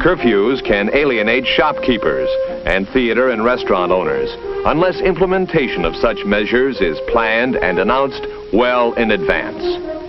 Curfews can alienate shopkeepers and theater and restaurant owners unless implementation of such measures is planned and announced well in advance.